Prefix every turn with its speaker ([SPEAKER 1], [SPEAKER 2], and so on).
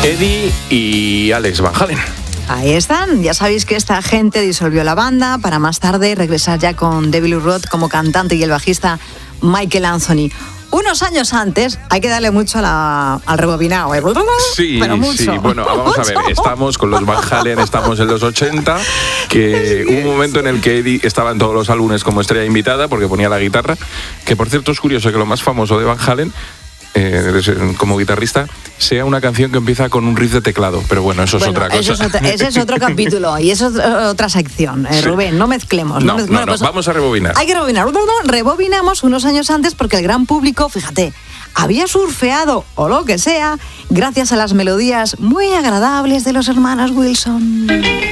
[SPEAKER 1] Eddie y Alex Van Halen.
[SPEAKER 2] Ahí están, ya sabéis que esta gente disolvió la banda para más tarde regresar ya con David Lee Roth como cantante y el bajista Michael Anthony. Unos años antes, hay que darle mucho al rebobinado, ¿eh?
[SPEAKER 1] Sí,
[SPEAKER 2] pero mucho,
[SPEAKER 1] sí, bueno, vamos a ver, estamos con los Van Halen, estamos en los 80, que hubo un momento en el que Eddie estaba en todos los álbumes como estrella invitada porque ponía la guitarra, que por cierto es curioso que lo más famoso de Van Halen, como guitarrista, sea una canción que empieza con un riff de teclado, pero bueno, eso es otra cosa.
[SPEAKER 2] Ese es otro capítulo y eso es otra sección,
[SPEAKER 1] Sí.
[SPEAKER 2] Rubén, no mezclemos.
[SPEAKER 1] No,
[SPEAKER 2] Pues,
[SPEAKER 1] vamos a rebobinar.
[SPEAKER 2] hay que rebobinar. Rebobinamos unos años antes porque el gran público, fíjate, había surfeado o lo que sea gracias a las melodías muy agradables de los hermanos Wilson.